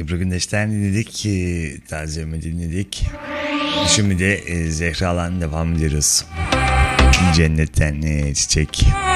Ebru Gündeş'ten dinledik. Tazemi dinledik. Şimdi de Zehra'la devam ediyoruz. Cennetten çiçek.